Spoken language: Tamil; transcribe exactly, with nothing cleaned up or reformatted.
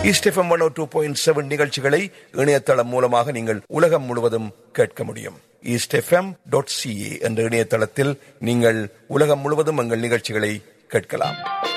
ஈஸ்ட் எஃப்எம் ஒன் ஓ டூ பாயிண்ட் செவன் நிகழ்ச்சிகளை இணையதளம் மூலமாக நீங்கள் உலகம் முழுவதும் கேட்க முடியும். ஈஸ்ட் எஃப்எம் டாட் சிஏ என்ற இணையதளத்தில் நீங்கள் உலகம் முழுவதும் எங்கள் நிகழ்ச்சிகளை கேட்கலாம்.